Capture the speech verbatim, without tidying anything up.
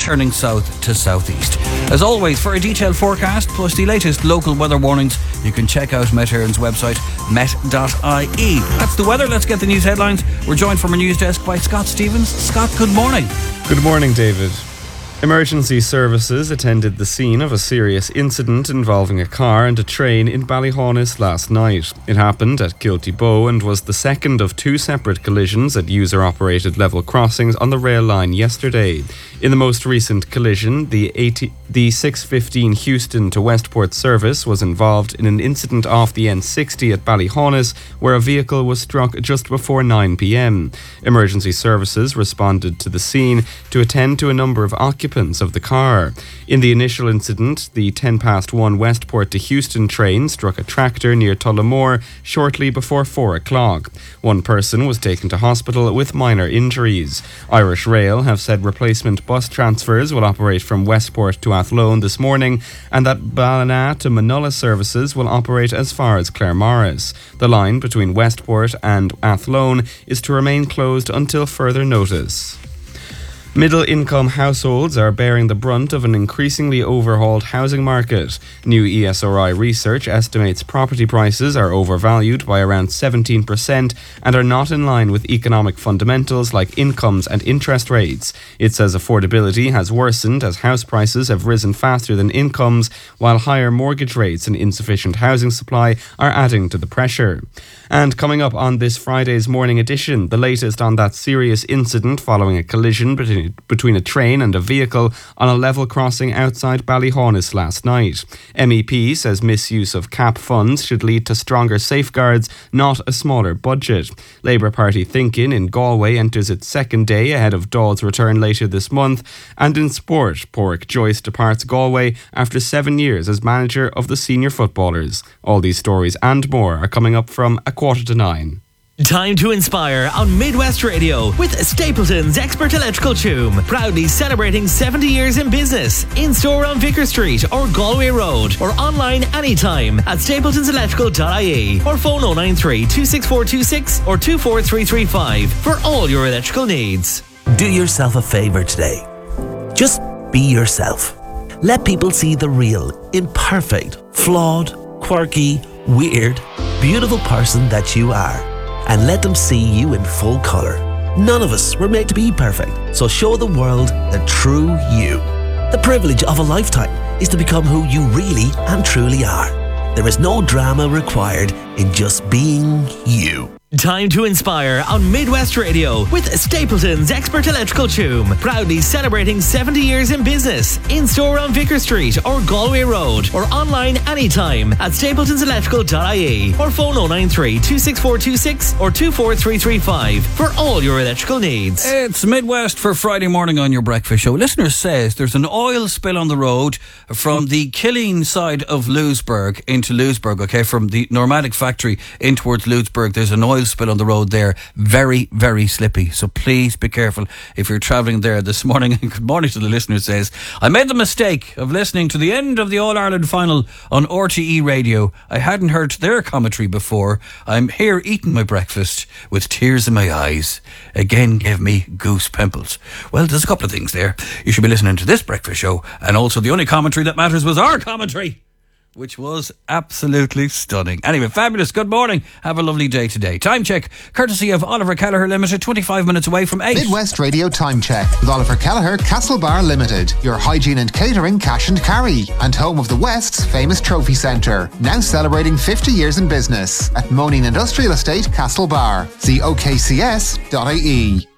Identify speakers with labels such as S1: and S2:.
S1: turning south to southeast. As always, for a detailed forecast plus the latest local weather warnings, you can check out Met Éireann's website, met dot I E. That's the weather. Let's get the news headlines. We're joined from our news desk by Scott Stevens. Scott, good morning.
S2: Good morning, David. Emergency services attended the scene of a serious incident involving a car and a train in Ballyhaunis last night. It happened at Kiltybow and was the second of two separate collisions at user-operated level crossings on the rail line yesterday. In the most recent collision, the, eighty, the six fifteen Houston to Westport service was involved in an incident off the N sixty at Ballyhaunis, where a vehicle was struck just before nine p.m. Emergency services responded to the scene to attend to a number of occupants of the car. In the initial incident, the ten past one Westport to Houston train struck a tractor near Tullamore shortly before four o'clock. One person was taken to hospital with minor injuries. Irish Rail have said replacement bus transfers will operate from Westport to Athlone this morning, and that Ballina to Manola services will operate as far as Claremorris. The line between Westport and Athlone is to remain closed until further notice. Middle-income households are bearing the brunt of an increasingly overhauled housing market. New E S R I research estimates property prices are overvalued by around seventeen percent and are not in line with economic fundamentals like incomes and interest rates. It says affordability has worsened as house prices have risen faster than incomes, while higher mortgage rates and insufficient housing supply are adding to the pressure. And coming up on this Friday's morning edition, the latest on that serious incident following a collision between between a train and a vehicle on a level crossing outside Ballyhaunis last night. M E P says misuse of C A P funds should lead to stronger safeguards, not a smaller budget. Labour Party Thinking in Galway enters its second day ahead of Dáil's return later this month. And in sport, Pádraig Joyce departs Galway after seven years as manager of the senior footballers. All these stories and more are coming up from a quarter to nine.
S3: Time to inspire on Midwest Radio with Stapleton's Expert Electrical Toom. Proudly celebrating seventy years in business. In store on Vicar Street or Galway Road, or online anytime at stapletons electrical dot I E or phone oh nine three, two six four two six or two four three three five for all your electrical needs.
S4: Do yourself a favour today. Just be yourself. Let people see the real, imperfect, flawed, quirky, weird, beautiful person that you are. And let them see you in full colour. None of us were made to be perfect, so show the world the true you. The privilege of a lifetime is to become who you really and truly are. There is no drama required in just being you.
S3: Time to inspire on Midwest Radio with Stapleton's Expert Electrical Toom. Proudly celebrating seventy years in business. In store on Vicar Street or Galway Road, or online anytime at stapletons electrical dot I E or phone oh nine three, two six four two six or two four three three five for all your electrical needs.
S1: It's Midwest for Friday morning on your breakfast show. Listener says there's an oil spill on the road from the Killeen side of Lewisburg into Lewisburg, okay, from the Normatic factory in towards Lewisburg. There's an oil spill on the road there, very very slippy, so please be careful if you're travelling there this morning. And good morning to the listener says, I made the mistake of listening to the end of the All-Ireland final on R T E radio. I hadn't heard their commentary before. I'm here eating my breakfast with tears in my eyes. Again gave me goose pimples. Well, there's a couple of things there. You should be listening to this breakfast show, and also the only commentary that matters was our commentary, which was absolutely stunning. Anyway, fabulous. Good morning. Have a lovely day today. Time check, courtesy of Oliver Kelleher Limited, twenty-five minutes away from eight.
S5: Midwest Radio Time Check with Oliver Kelleher, Castlebar Limited. Your hygiene and catering cash and carry. And home of the West's famous trophy centre. Now celebrating fifty years in business at Moaning Industrial Estate, Castlebar. See O K C S dot I E.